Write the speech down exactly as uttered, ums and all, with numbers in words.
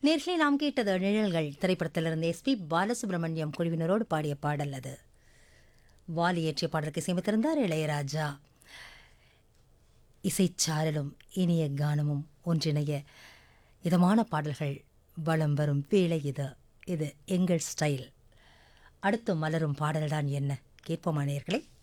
நேர்களே நாம் கேட்டது நிழல்கள் திரைப்படத்திலிருந்து எஸ்பி பாலசுப்ரமணியம் குழுவினரோடு பாடிய பாடல் அது. வாலி இயற்றிய பாடலுக்கு இசையமைத்திருந்தார் இளையராஜா. இசைச்சாரலும் இனிய கானமும் ஒன்றிணைய இதமான பாடல்கள் வலம் வரும் வேளை இது. இது எங்கள் ஸ்டைல். அடுத்து மலரும் பாடல்தான் என்ன கேட்போமா நேயர்களே?